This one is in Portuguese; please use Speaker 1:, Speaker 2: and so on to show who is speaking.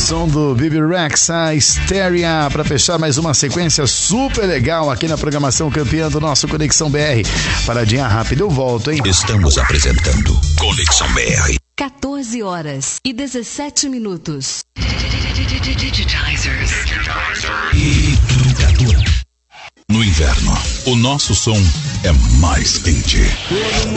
Speaker 1: Som do Bibi Rexha, Hysteria, para fechar mais uma sequência super legal aqui na programação campeã do nosso Conexão BR. Paradinha rápida, eu volto, hein?
Speaker 2: Estamos apresentando Conexão BR.
Speaker 3: 14h17.
Speaker 2: No inverno, o nosso som é mais quente.